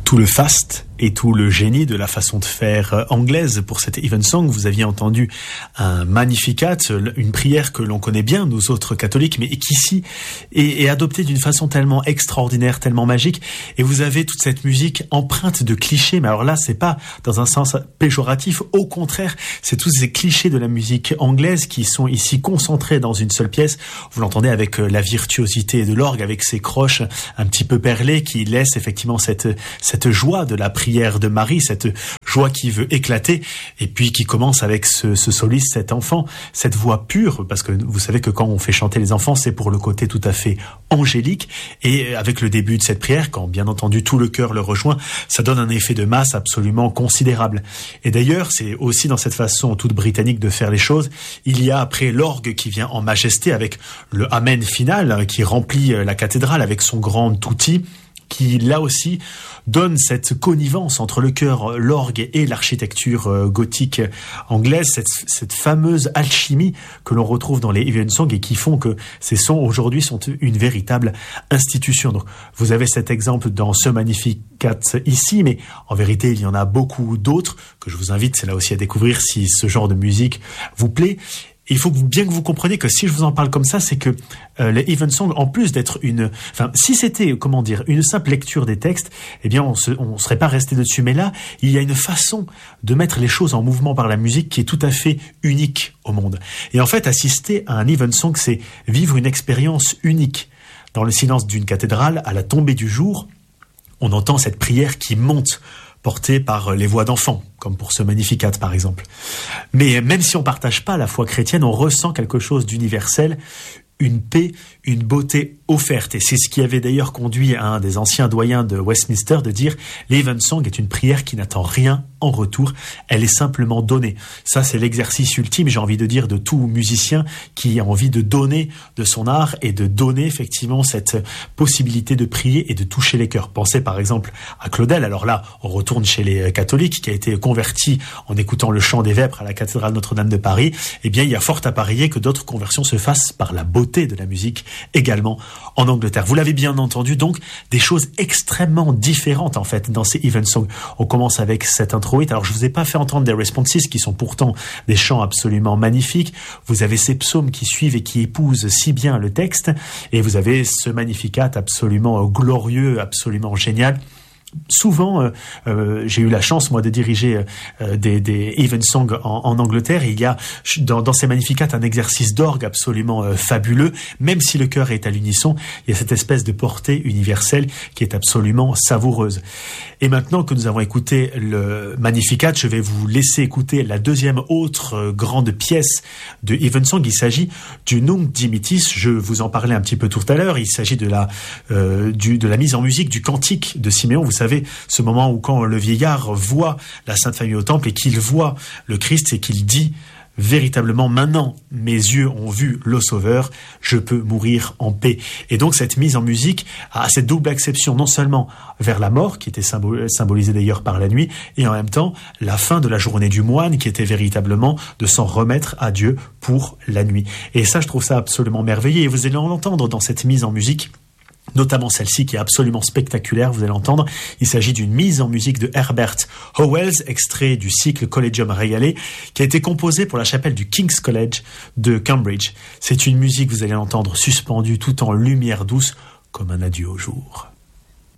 tout le faste et tout le génie de la façon de faire anglaise pour cette Evensong. Vous aviez entendu un Magnificat, une prière que l'on connaît bien, nous autres catholiques, mais qui ici est adoptée d'une façon tellement extraordinaire, tellement magique. Et vous avez toute cette musique empreinte de clichés, mais alors là, c'est pas dans un sens péjoratif, au contraire, c'est tous ces clichés de la musique anglaise qui sont ici concentrés dans une seule pièce. Vous l'entendez avec la virtuosité de l'orgue, avec ses croches un petit peu perlées qui laissent effectivement cette joie de la prière de Marie, cette joie qui veut éclater, et puis qui commence avec ce soliste, cet enfant, cette voix pure, parce que vous savez que quand on fait chanter les enfants, c'est pour le côté tout à fait angélique, et avec le début de cette prière, quand bien entendu tout le chœur le rejoint, ça donne un effet de masse absolument considérable. Et d'ailleurs, c'est aussi dans cette façon toute britannique de faire les choses, il y a après l'orgue qui vient en majesté avec le Amen final, qui remplit la cathédrale avec son grand tutti, qui là aussi donne cette connivence entre le chœur, l'orgue et l'architecture gothique anglaise, cette fameuse alchimie que l'on retrouve dans les Evensong et qui font que ces sons aujourd'hui sont une véritable institution. Donc vous avez cet exemple dans ce Magnificat ici, mais en vérité il y en a beaucoup d'autres que je vous invite c'est là aussi à découvrir si ce genre de musique vous plaît. Il faut bien que vous compreniez que si je vous en parle comme ça, c'est que les Evensong, en plus d'être si c'était, une simple lecture des textes, eh bien, on serait pas resté dessus. Mais là, il y a une façon de mettre les choses en mouvement par la musique qui est tout à fait unique au monde. Et en fait, assister à un Evensong, c'est vivre une expérience unique. Dans le silence d'une cathédrale, à la tombée du jour, on entend cette prière qui monte, portée par les voix d'enfants, comme pour ce Magnificat par exemple. Mais même si on partage pas la foi chrétienne, on ressent quelque chose d'universel, une paix, une beauté offerte. Et c'est ce qui avait d'ailleurs conduit à un des anciens doyens de Westminster de dire « L'Evensong est une prière qui n'attend rien en retour, elle est simplement donnée ». Ça, c'est l'exercice ultime, j'ai envie de dire, de tout musicien qui a envie de donner de son art et de donner effectivement cette possibilité de prier et de toucher les cœurs. Pensez par exemple à Claudel. Alors là, on retourne chez les catholiques, qui a été converti en écoutant le chant des vêpres à la cathédrale Notre-Dame de Paris. Eh bien, il y a fort à parier que d'autres conversions se fassent par la beauté de la musique également en Angleterre. Vous l'avez bien entendu, donc des choses extrêmement différentes en fait dans ces Evensong. On commence avec cette introïte. Alors je vous ai pas fait entendre des responses qui sont pourtant des chants absolument magnifiques. Vous avez ces psaumes qui suivent et qui épousent si bien le texte, et vous avez ce Magnificat absolument glorieux, absolument génial. Souvent, j'ai eu la chance moi de diriger des Evensong en Angleterre, et il y a dans ces Magnificats un exercice d'orgue absolument fabuleux. Même si le chœur est à l'unisson, il y a cette espèce de portée universelle qui est absolument savoureuse. Et maintenant que nous avons écouté le Magnificat, je vais vous laisser écouter la deuxième autre grande pièce de Evensong. Il s'agit du Nunc Dimittis. Je vous en parlais un petit peu tout à l'heure. Il s'agit de la mise en musique du cantique de Siméon. Vous savez, ce moment où quand le vieillard voit la Sainte Famille au temple et qu'il voit le Christ et qu'il dit véritablement, maintenant mes yeux ont vu le Sauveur, je peux mourir en paix. Et donc cette mise en musique a cette double acception, non seulement vers la mort, qui était symbolisée d'ailleurs par la nuit, et en même temps la fin de la journée du moine, qui était véritablement de s'en remettre à Dieu pour la nuit. Et ça, je trouve ça absolument merveilleux, et vous allez l'entendre dans cette mise en musique, notamment celle-ci qui est absolument spectaculaire, vous allez l'entendre. Il s'agit d'une mise en musique de Herbert Howells, extrait du cycle Collegium Regale, qui a été composé pour la chapelle du King's College de Cambridge. C'est une musique, vous allez l'entendre, suspendue tout en lumière douce, comme un adieu au jour.